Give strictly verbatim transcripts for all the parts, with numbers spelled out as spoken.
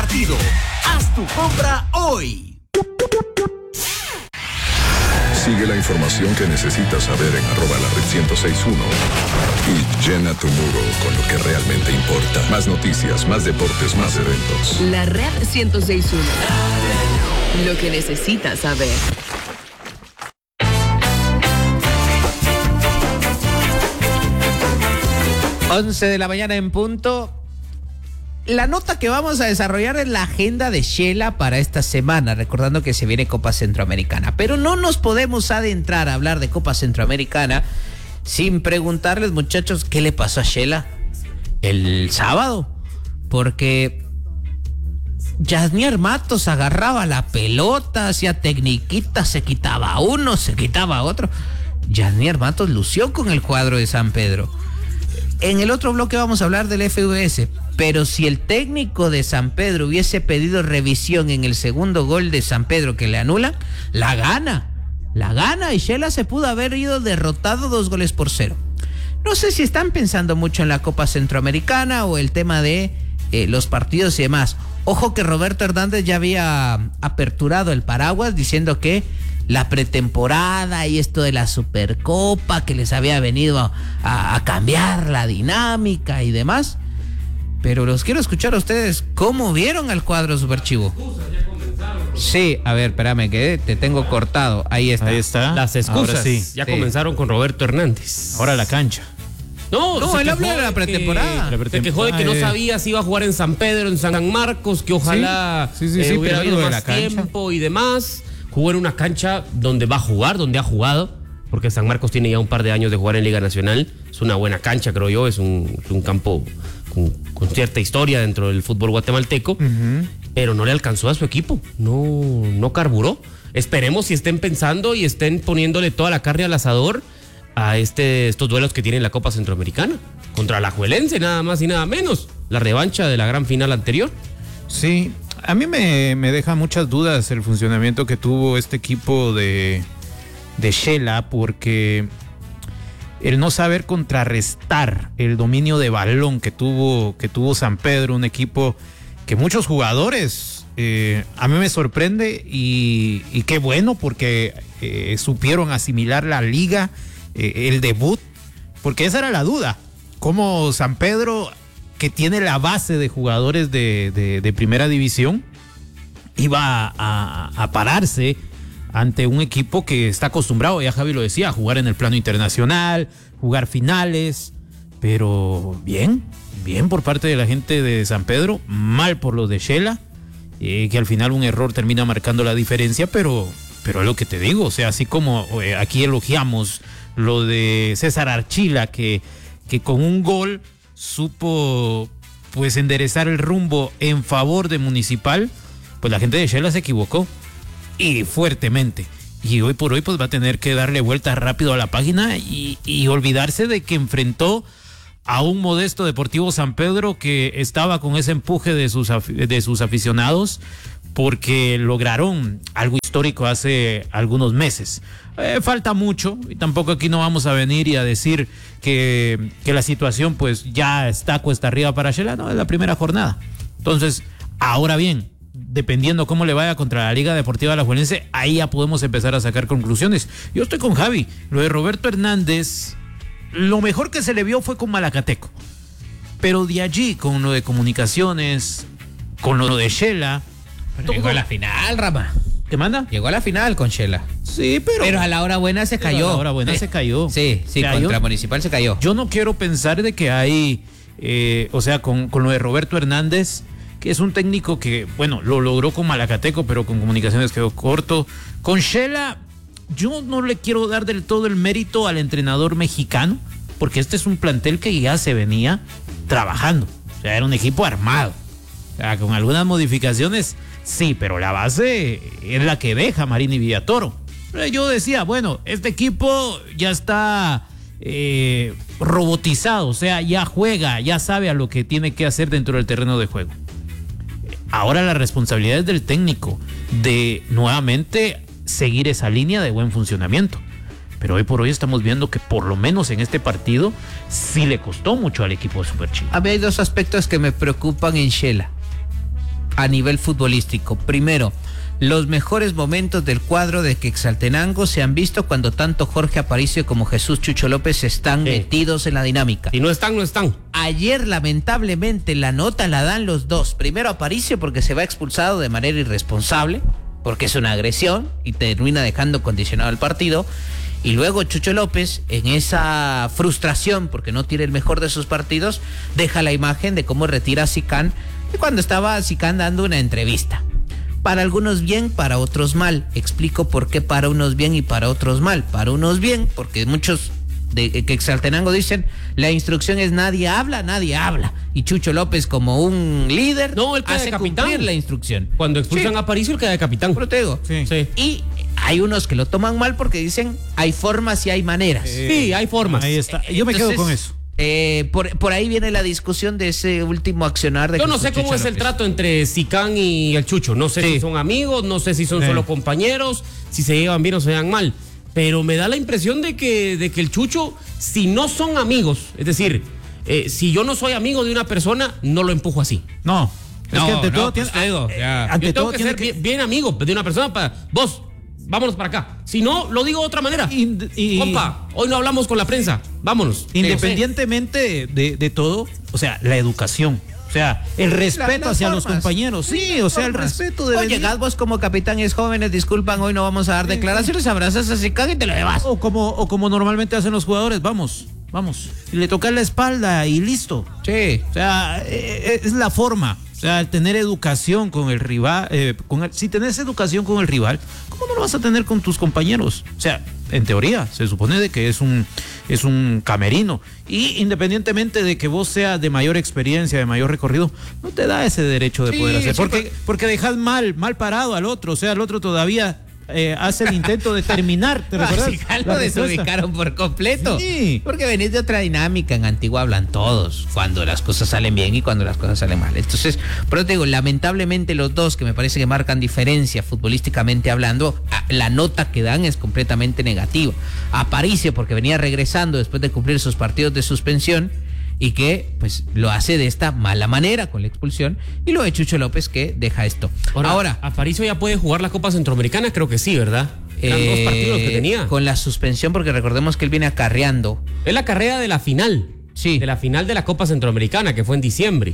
partido. Haz tu compra hoy. Sigue la información que necesitas saber en arroba la red ciento seis punto uno y llena tu muro con lo que realmente importa. Más noticias, más deportes, más eventos. La red ciento seis punto uno. Lo que necesitas saber. once de la mañana en punto. La nota que vamos a desarrollar es la agenda de Shela para esta semana, recordando que se viene Copa Centroamericana. Pero no nos podemos adentrar a hablar de Copa Centroamericana sin preguntarles, muchachos, ¿qué le pasó a Shela el sábado? Porque Yasnier Matos agarraba la pelota, hacía tecniquita, se quitaba a uno, se quitaba a otro. Yasnier Matos lució con el cuadro de San Pedro. En el otro bloque vamos a hablar del F U S, pero si el técnico de San Pedro hubiese pedido revisión en el segundo gol de San Pedro que le anulan, la gana, la gana y Shela se pudo haber ido derrotado dos goles por cero. No sé si están pensando mucho en la Copa Centroamericana o el tema de eh, los partidos y demás. Ojo que Roberto Hernández ya había aperturado el paraguas diciendo que la pretemporada y esto de la Supercopa que les había venido a, a, a cambiar la dinámica y demás. Pero los quiero escuchar a ustedes. ¿Cómo vieron al cuadro Superchivo? Sí, a ver, espérame que te tengo cortado. Ahí está. Ahí está. Las excusas Ahora sí. ya Sí. comenzaron con Roberto Hernández. Ahora la cancha. No, No, se él habló quejó de la que- pretemporada. Se quejó de que no Ah, eh. sabía si iba a jugar en San Pedro, en San Marcos, que ojalá Sí, sí, sí, eh, sí, hubiera pero habido lo de más la cancha. tiempo y demás. Jugó en una cancha donde va a jugar, donde ha jugado, porque San Marcos tiene ya un par de años de jugar en Liga Nacional. Es una buena cancha, creo yo, es un, es un campo con, con cierta historia dentro del fútbol guatemalteco, uh-huh. Pero no le alcanzó a su equipo, no, no carburó. Esperemos si estén pensando y estén poniéndole toda la carne al asador a este, estos duelos que tiene la Copa Centroamericana. Contra la Alajuelense, nada más y nada menos. La revancha de la gran final anterior. Sí, a mí me, me deja muchas dudas el funcionamiento que tuvo este equipo de, de Shela, porque el no saber contrarrestar el dominio de balón que tuvo, que tuvo San Pedro, un equipo que muchos jugadores, eh, a mí me sorprende y, y qué bueno porque eh, supieron asimilar la liga, eh, el debut, porque esa era la duda, cómo San Pedro, que tiene la base de jugadores de, de, de primera división, iba a, a, a pararse ante un equipo que está acostumbrado, ya Javi lo decía, a jugar en el plano internacional, jugar finales, pero bien, bien por parte de la gente de San Pedro, mal por los de Shela, eh, que al final un error termina marcando la diferencia, pero, pero es lo que te digo, o sea, así como eh, aquí elogiamos lo de César Archila, que, que con un gol supo pues enderezar el rumbo en favor de Municipal, pues la gente de Shela se equivocó y fuertemente, y hoy por hoy pues va a tener que darle vuelta rápido a la página y, y olvidarse de que enfrentó a un modesto Deportivo San Pedro que estaba con ese empuje de sus, de sus aficionados, porque lograron algo histórico hace algunos meses. Eh, falta mucho y tampoco aquí no vamos a venir y a decir que, que la situación pues ya está cuesta arriba para Shela, no, es la primera jornada. Entonces, ahora bien, dependiendo cómo le vaya contra la Liga Deportiva Alajuelense, ahí ya podemos empezar a sacar conclusiones. Yo estoy con Javi, lo de Roberto Hernández, lo mejor que se le vio fue con Malacateco, pero de allí con lo de Comunicaciones, con lo de Shela, Pero llegó a la final, Rama. ¿Qué manda? Llegó a la final con Shela. Sí, pero... Pero a la hora buena se cayó. A la hora buena eh, se cayó. Sí, sí, O sea, contra yo, Municipal se cayó. Yo no quiero pensar de que hay, eh, o sea, con, con lo de Roberto Hernández, que es un técnico que, bueno, lo logró con Malacateco, pero con Comunicaciones quedó corto. Con Shela, yo no le quiero dar del todo el mérito al entrenador mexicano, porque este es un plantel que ya se venía trabajando. O sea, era un equipo armado. O sea, con algunas modificaciones, sí, pero la base es la que deja Marini Villatoro. Yo decía, bueno, este equipo ya está eh, robotizado, o sea, ya juega, ya sabe a lo que tiene que hacer dentro del terreno de juego. Ahora la responsabilidad es del técnico de nuevamente seguir esa línea de buen funcionamiento. Pero hoy por hoy estamos viendo que por lo menos en este partido sí le costó mucho al equipo de Super Chivo. A mí hay dos aspectos que me preocupan en Shela. a nivel futbolístico. Primero, los mejores momentos del cuadro de Quetzaltenango se han visto cuando tanto Jorge Aparicio como Jesús Chucho López están sí. metidos en la dinámica. Si no están, no están. Ayer, lamentablemente, la nota la dan los dos. Primero Aparicio porque se va expulsado de manera irresponsable, porque es una agresión y termina dejando condicionado el partido. Y luego Chucho López, en esa frustración porque no tiene el mejor de sus partidos, deja la imagen de cómo retira a Sicán cuando estaba Sicán dando una entrevista. Para algunos bien, para otros mal. Explico por qué para unos bien y para otros mal. Para unos bien, porque muchos de Quetzaltenango dicen, la instrucción es nadie habla, nadie habla. Y Chucho López, como un líder, no, él queda hace de capitán. cumplir la instrucción. Cuando expulsan sí. a Aparicio, él queda de capitán. Protego. Sí. Sí. Y hay unos que lo toman mal porque dicen, hay formas y hay maneras. Eh, sí, hay formas. Ahí está. Yo me Entonces, quedo con eso. Eh, por, por ahí viene la discusión de ese último accionar de Yo no Jesús sé cómo Chucho es el López. trato entre Sicán y el Chucho. No sé Sí. si son amigos, no sé si son Sí. solo compañeros, si se llevan bien o se llevan mal. Pero me da la impresión de que, de que el Chucho, si no son amigos, es decir, eh, si yo no soy amigo de una persona, no lo empujo así. No. Es No, que ante no, todo pues tiene, te digo, eh, ya. ante Yo tengo todo que tiene ser que bien, bien amigo de una persona para vos. Vámonos para acá. Si no, lo digo de otra manera. Y- y- Compa, hoy no hablamos con la prensa. Vámonos. independientemente de, de todo, o sea, la educación. O sea, el respeto las hacia los formas. compañeros. Sí, o sea, el Formas. respeto de Oye, llegad vos como capitanes jóvenes, disculpan, hoy no vamos a dar declaraciones, abrazas a Sicán y te lo llevas. O como, o como normalmente hacen los jugadores, vamos, vamos. Y le tocas la espalda y listo. Sí. O sea, eh, es la forma. O sea, el tener educación con el rival, eh, con el, si tenés educación con el rival, ¿cómo no lo vas a tener con tus compañeros? O sea, en teoría, se supone de que es un, es un camerino. Y independientemente de que vos seas de mayor experiencia, de mayor recorrido, no te da ese derecho de Sí, poder hacer. sí, Porque, pero- porque dejas mal, mal parado al otro. O sea, el otro todavía eh, hace el intento de terminar. ¿Te A recuerdas? Sicán La lo respuesta. desubicaron por completo. Sí. Porque venís de otra dinámica. En Antigua hablan todos. Cuando las cosas salen bien y cuando las cosas salen mal. Entonces, pero te digo, lamentablemente los dos que me parece que marcan diferencia futbolísticamente hablando, la nota que dan es completamente negativa. Aparicio, porque venía regresando después de cumplir sus partidos de suspensión y que pues lo hace de esta mala manera con la expulsión, y lo de Chucho López que deja esto. Ahora, Ahora Aparicio ya puede jugar la Copa Centroamericana, creo que sí, ¿verdad? Eran eh, dos partidos que tenía. con la suspensión, porque recordemos que él viene acarreando. Es la carrera de la final. Sí. De la final de la Copa Centroamericana, que fue en diciembre.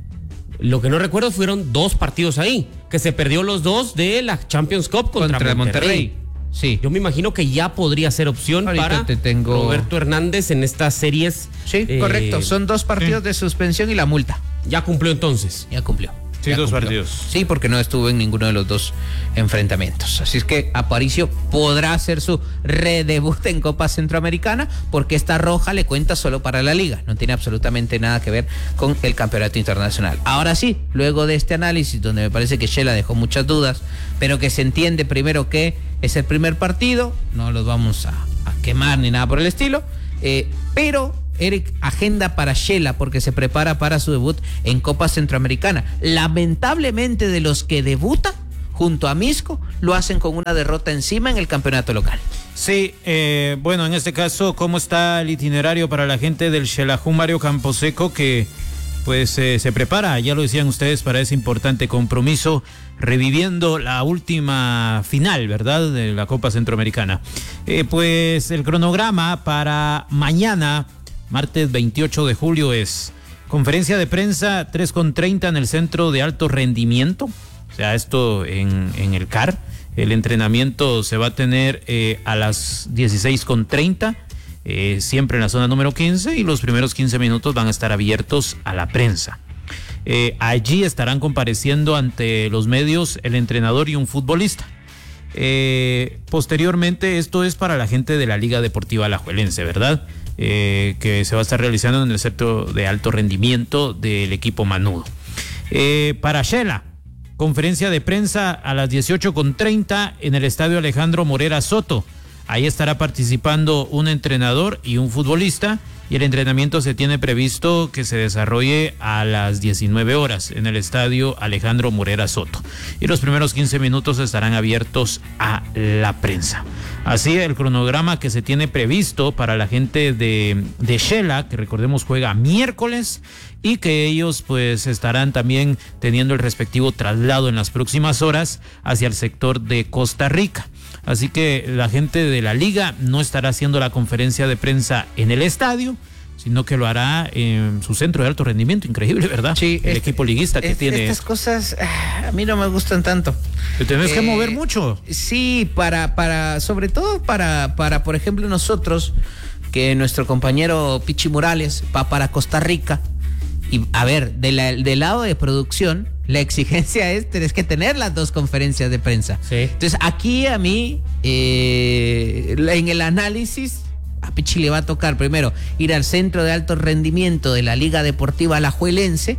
Lo que no recuerdo fueron dos partidos ahí, que se perdió los dos de la Champions Cup contra, Contra Monterrey. Monterrey. Sí. Yo me imagino que ya podría ser opción Ahorita para te tengo- Roberto Hernández en estas series. Sí, eh, correcto. Son dos partidos de suspensión y la multa. Ya cumplió entonces. Ya cumplió. Sí, Ya dos cumplió. partidos. Sí, porque no estuvo en ninguno de los dos enfrentamientos. Así es que Aparicio podrá hacer su redebut en Copa Centroamericana, porque esta roja le cuenta solo para la liga. No tiene absolutamente nada que ver con el campeonato internacional. Ahora sí, luego de este análisis, donde me parece que Shela dejó muchas dudas, pero que se entiende primero que es el primer partido, no los vamos a, a quemar ni nada por el estilo, eh, pero Eric, agenda para Shela porque se prepara para su debut en Copa Centroamericana. Lamentablemente, de los que debuta junto a Misco, lo hacen con una derrota encima en el campeonato local. Sí, eh, bueno, en este caso, ¿cómo está el itinerario para la gente del Xelajú Mario Camposeco que pues eh, se prepara, ya lo decían ustedes, para ese importante compromiso, reviviendo la última final, ¿verdad?, de la Copa Centroamericana? Eh, pues el cronograma para mañana, martes veintiocho de julio, es conferencia de prensa tres con treinta en el Centro de Alto Rendimiento, o sea, esto en, en el C A R. El entrenamiento se va a tener eh, a las dieciséis con treinta, eh, siempre en la zona número quince, y los primeros quince minutos van a estar abiertos a la prensa. Eh, allí estarán compareciendo ante los medios el entrenador y un futbolista. Eh, posteriormente, esto es para la gente de la Liga Deportiva Alajuelense, ¿verdad? Eh, que se va a estar realizando en el Centro de Alto Rendimiento del equipo Manudo. Eh, para Shela, conferencia de prensa a las dieciocho con treinta en el Estadio Alejandro Morera Soto. Ahí estará participando un entrenador y un futbolista, y el entrenamiento se tiene previsto que se desarrolle a las diecinueve horas en el estadio Alejandro Morera Soto. Y los primeros quince minutos estarán abiertos a la prensa. Así el cronograma que se tiene previsto para la gente de, de Shela, que recordemos juega miércoles, y que ellos pues estarán también teniendo el respectivo traslado en las próximas horas hacia el sector de Costa Rica. Así que la gente de la liga no estará haciendo la conferencia de prensa en el estadio, sino que lo hará en su centro de alto rendimiento. Increíble, ¿verdad? Sí, el este, equipo liguista que este, tiene. Estas cosas a mí no me gustan tanto. Te tenés eh, que mover mucho. Sí, para, para, sobre todo para, para, por ejemplo, nosotros, que nuestro compañero Pichi Morales va para Costa Rica. Y a ver, de la, del lado de producción, la exigencia es, tenés que tener las dos conferencias de prensa. Sí. Entonces, aquí a mí, eh, en el análisis, a Pichi le va a tocar primero ir al centro de alto rendimiento de la Liga Deportiva Alajuelense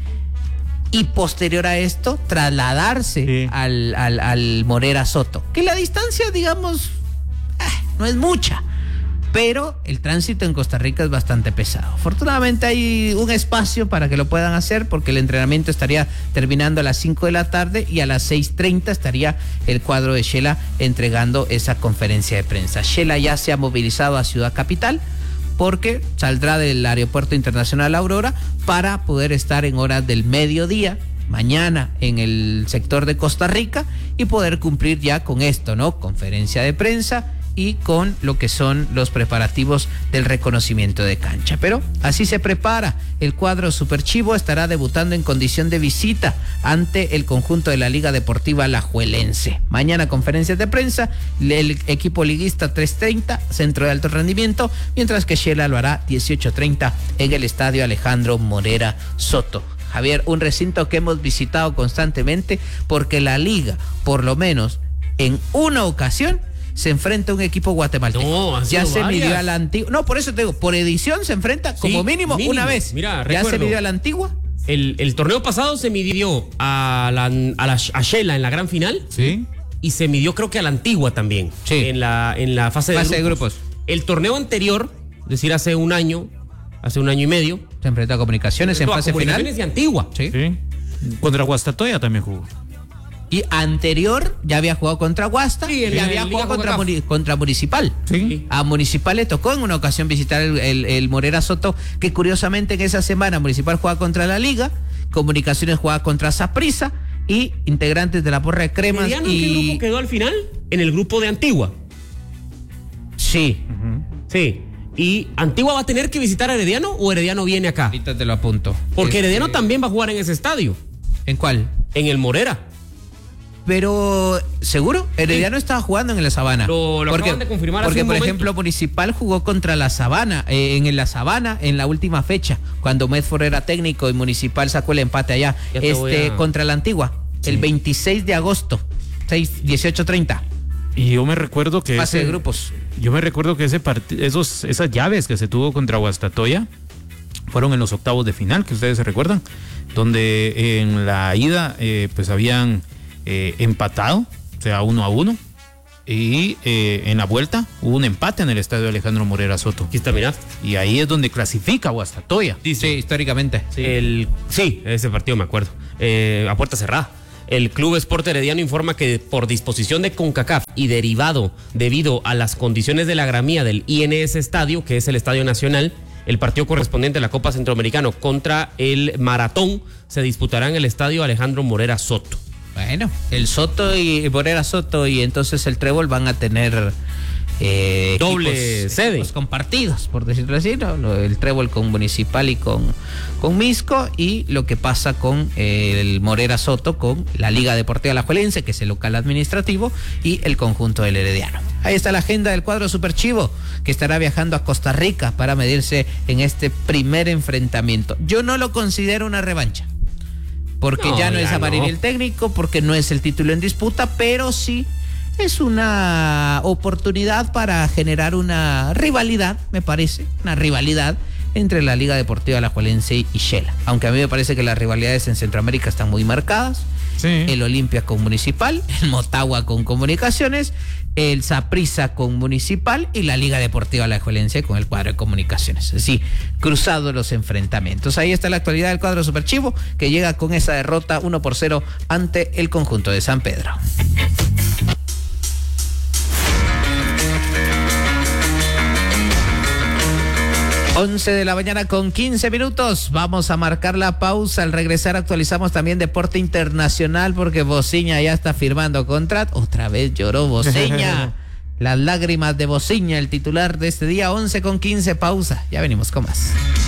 y posterior a esto, trasladarse Sí. al, al, al Morera Soto. Que la distancia, digamos, ah, no es mucha. Pero el tránsito en Costa Rica es bastante pesado. Afortunadamente hay un espacio para que lo puedan hacer, porque el entrenamiento estaría terminando a las cinco de la tarde y a las seis treinta estaría el cuadro de Shela entregando esa conferencia de prensa. Shela ya se ha movilizado a Ciudad Capital porque saldrá del Aeropuerto Internacional Aurora para poder estar en horas del mediodía mañana en el sector de Costa Rica y poder cumplir ya con esto, ¿no? Conferencia de prensa y con lo que son los preparativos del reconocimiento de cancha. Pero así se prepara. El cuadro Superchivo estará debutando en condición de visita ante el conjunto de la Liga Deportiva Alajuelense. Mañana conferencias de prensa, el equipo liguista tres treinta, centro de alto rendimiento, mientras que Shela lo hará dieciocho treinta en el estadio Alejandro Morera Soto. Javier, un recinto que hemos visitado constantemente porque la liga, por lo menos en una ocasión, se enfrenta a un equipo guatemalteco. No, han sido ya se varias. midió a la antigua. No, por eso te digo, por edición se enfrenta como Sí, mínimo, mínimo. una vez. Mira, ya recuerdo. se midió a la antigua. El, el torneo pasado se midió a la, a la a Shela en la gran final Sí. y se midió creo que a la antigua también. Sí. En la, en la fase, Fase de, de grupos. grupos. El torneo anterior, es decir, hace un año, hace un año y medio, Se enfrenta a Comunicaciones en a fase final. Comunicaciones y Antigua. Sí. Sí. Contra Guastatoya también jugó. Y anterior ya había jugado contra Guasta Sí, en y la había Liga jugado contra, Concacaf. Muri- contra Municipal. Sí. A Municipal le tocó en una ocasión visitar el, el, el Morera Soto, que curiosamente en esa semana Municipal juega contra la Liga, Comunicaciones juega contra Saprissa y integrantes de la Porra de Cremas. ¿Herediano en qué Y grupo quedó al final? En el grupo de Antigua. sí, Sí. ¿Y Antigua va a tener que visitar a Herediano o Herediano viene acá? ahorita te lo apunto. Porque Este, Herediano también va a jugar en ese estadio, ¿En cuál? en el Morera. Pero, ¿seguro? Herediano estaba jugando en la Sabana. Lo- lo porque, acaban de confirmar hace Porque, un por momento. ejemplo, Municipal jugó contra la Sabana, eh, en la Sabana, en la última fecha, cuando Medford era técnico y Municipal sacó el empate allá, Ya te voy este a- contra la Antigua, el veintiséis de agosto, dieciocho treinta, Y yo me recuerdo que fase ese- de grupos. Yo me recuerdo que ese part- esos, esas llaves que se tuvo contra Guastatoya fueron en los octavos de final, que ustedes se recuerdan, donde en la ida eh, pues habían eh, empatado, o sea, uno a uno, y eh, en la vuelta hubo un empate en el estadio Alejandro Morera Soto. Aquí está, mirá. Y ahí es donde clasifica Guastatoya. Sí, históricamente. Sí. El, sí, ese partido me acuerdo. Eh, a puerta cerrada. El Club Sport Herediano informa que por disposición de CONCACAF y derivado debido a las condiciones de la gramía del I N S Estadio, que es el Estadio Nacional, el partido correspondiente a la Copa Centroamericano contra el Maratón se disputará en el Estadio Alejandro Morera Soto. Bueno, el Soto y Morera Soto y entonces el Trébol van a tener eh, Doble equipos, sede. equipos compartidos, por decirlo así, ¿no? Lo- el Trébol con Municipal y con, con Misco, y lo que pasa con eh, el Morera Soto con la Liga Deportiva Alajuelense, que es el local administrativo, y el conjunto del Herediano. Ahí está la agenda del cuadro Superchivo, que estará viajando a Costa Rica para medirse en este primer enfrentamiento. Yo no lo considero una revancha, porque No, ya no ya es amarillo no. el técnico, porque no es el título en disputa, pero sí es una oportunidad para generar una rivalidad, me parece, una rivalidad entre la Liga Deportiva Alajuelense y Shela. Aunque a mí me parece que las rivalidades en Centroamérica están muy marcadas Sí. el Olimpia con Municipal, el Motagua con Comunicaciones, el Saprissa con Municipal y la Liga Deportiva Alajuelense con el cuadro de Comunicaciones. Así, cruzados los enfrentamientos. Ahí está la actualidad del cuadro Superchivo, que llega con esa derrota uno por cero ante el conjunto de San Pedro. once de la mañana con quince minutos. Vamos a marcar la pausa. Al regresar actualizamos también deporte internacional porque Bociña ya está firmando contrato. Otra vez lloró Bociña. Las lágrimas de Bociña, el titular de este día. once con quince, pausa. Ya venimos con más.